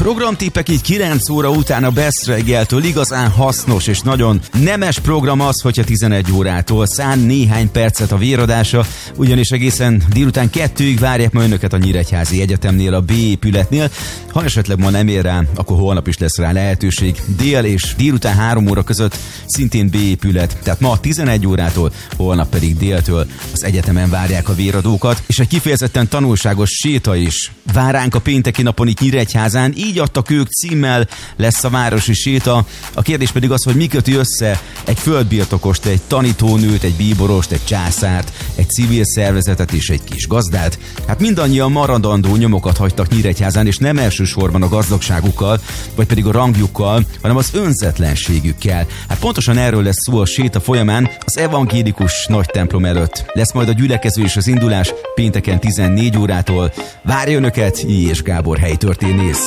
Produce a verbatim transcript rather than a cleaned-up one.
Programtippek így kilenc óra után a Best reggeltől igazán hasznos és nagyon nemes program az, hogyha tizenegy órától szán néhány percet a véradása, ugyanis egészen délután kettőig várják ma önöket a Nyíregyházi Egyetemnél, a B épületnél. Ha esetleg ma nem ér rá, akkor holnap is lesz rá lehetőség. Dél és délután három óra között szintén B épület, tehát ma tizenegy órától, holnap pedig déltől az egyetemen várják a véradókat, és egy kifejezetten tanulságos séta is vár ránk a pénteki napon itt Nyíregyházán, így adtak ők címmel, lesz a városi séta. A kérdés pedig az, hogy mi köti össze egy földbirtokost, egy tanítónőt, egy bíborost, egy császárt, egy civil szervezetet és egy kis gazdát. Hát mindannyian maradandó nyomokat hagytak Nyíregyházán, és nem elsősorban a gazdagságukkal, vagy pedig a rangjukkal, hanem az önzetlenségükkel. Hát pontosan erről lesz szó a séta folyamán az evangélikus nagy templom előtt. Lesz majd a gyülekező és az indulás pénteken tizennégy órától. Várja önöket I. és Gábor helytörténész.